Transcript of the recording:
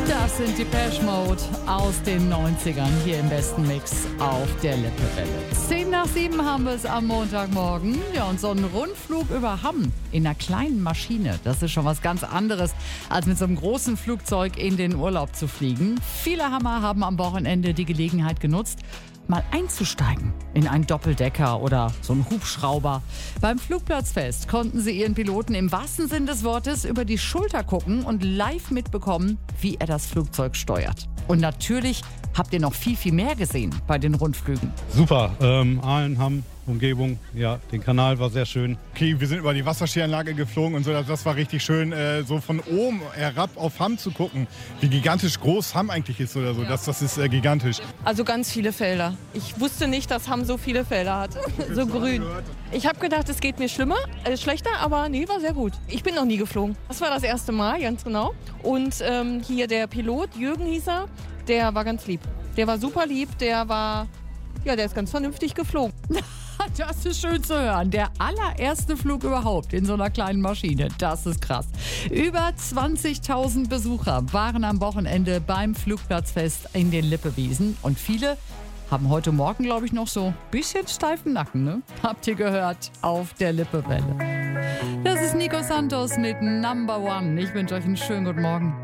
Das sind Depeche Mode aus den 90ern hier im besten Mix auf der Lippewelle. 6:10 haben wir es am Montagmorgen. Ja, und so ein Rundflug über Hamm in einer kleinen Maschine, das ist schon was ganz anderes, als mit so einem großen Flugzeug in den Urlaub zu fliegen. Viele Hammer haben am Wochenende die Gelegenheit genutzt, mal einzusteigen in einen Doppeldecker oder so einen Hubschrauber. Beim Flugplatzfest konnten sie ihren Piloten im wahrsten Sinn des Wortes über die Schulter gucken und live mitbekommen, wie er das Flugzeug steuert. Und natürlich habt ihr noch viel, viel mehr gesehen bei den Rundflügen. Super, Aalen, Hamm, Umgebung, ja, den Kanal war sehr schön. Okay, wir sind über die Wasserskianlage geflogen und so, das war richtig schön, so von oben herab auf Hamm zu gucken, wie gigantisch groß Hamm eigentlich ist oder so, das ist gigantisch. Also ganz viele Felder. Ich wusste nicht, dass Hamm so viele Felder hat, so grün. Ich habe gedacht, es geht mir schlechter, aber nee, war sehr gut. Ich bin noch nie geflogen. Das war das erste Mal, ganz genau. Und hier der Pilot, Jürgen hieß er, der war ganz lieb. Der war super lieb, der ist ganz vernünftig geflogen. Das ist schön zu hören. Der allererste Flug überhaupt in so einer kleinen Maschine. Das ist krass. Über 20.000 Besucher waren am Wochenende beim Flugplatzfest in den Lippewiesen. Und viele haben heute Morgen, glaube ich, noch so ein bisschen steifen Nacken, ne? Habt ihr gehört? Auf der Lippewelle. Das ist Nico Santos mit Number One. Ich wünsche euch einen schönen guten Morgen.